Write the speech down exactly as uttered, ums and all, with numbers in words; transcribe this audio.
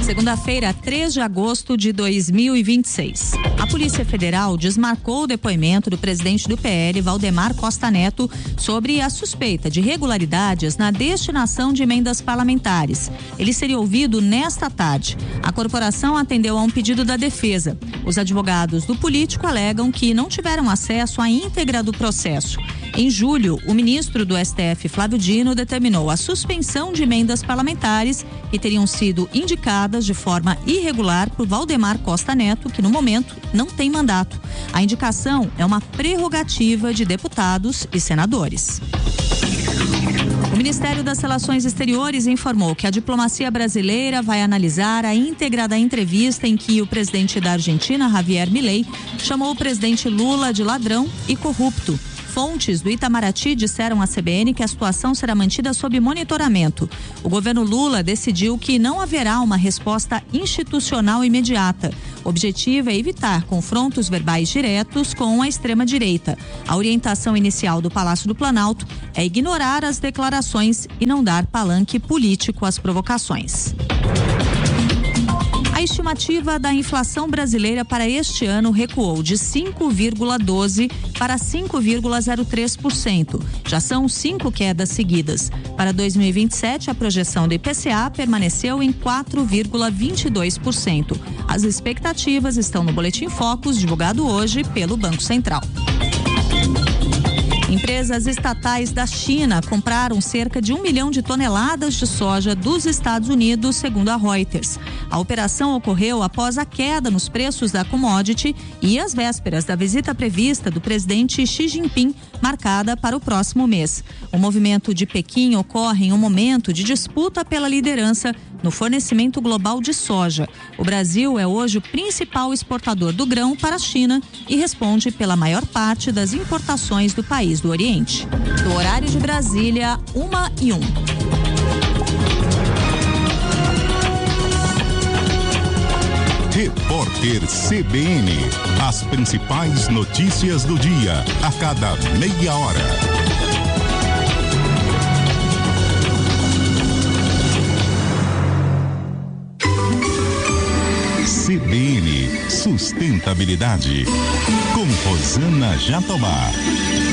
Segunda-feira, três de agosto de dois mil e vinte e seis. A Polícia Federal desmarcou o depoimento do presidente do P L, Valdemar Costa Neto, sobre a suspeita de irregularidades na destinação de emendas parlamentares. Ele seria ouvido nesta tarde. A corporação atendeu a um pedido da defesa. Os advogados do político alegam que não tiveram acesso à íntegra do processo. Em julho, o ministro do S T F, Flávio Dino, determinou a suspensão de emendas parlamentares que teriam sido indicadas de forma irregular por Valdemar Costa Neto, que no momento não tem mandato. A indicação é uma prerrogativa de deputados e senadores. O Ministério das Relações Exteriores informou que a diplomacia brasileira vai analisar a íntegra da entrevista em que o presidente da Argentina, Javier Milei, chamou o presidente Lula de ladrão e corrupto. Fontes do Itamaraty disseram à C B N que a situação será mantida sob monitoramento. O governo Lula decidiu que não haverá uma resposta institucional imediata. O objetivo é evitar confrontos verbais diretos com a extrema-direita. A orientação inicial do Palácio do Planalto é ignorar as declarações e não dar palanque político às provocações. A estimativa da inflação brasileira para este ano recuou de cinco vírgula doze por cento para cinco vírgula zero três por cento. Já são cinco quedas seguidas. Para dois mil e vinte e sete, a projeção do I P C A permaneceu em quatro vírgula vinte e dois por cento. As expectativas estão no Boletim Focus, divulgado hoje pelo Banco Central. Empresas estatais da China compraram cerca de um milhão de toneladas de soja dos Estados Unidos, segundo a Reuters. A operação ocorreu após a queda nos preços da commodity e às vésperas da visita prevista do presidente Xi Jinping, marcada para o próximo mês. O movimento de Pequim ocorre em um momento de disputa pela liderança no fornecimento global de soja. O Brasil é hoje o principal exportador do grão para a China e responde pela maior parte das importações do país do Oriente. Do horário de Brasília, uma e um. Repórter C B N. As principais notícias do dia, a cada meia hora. C B N Sustentabilidade, com Rosana Jatobá.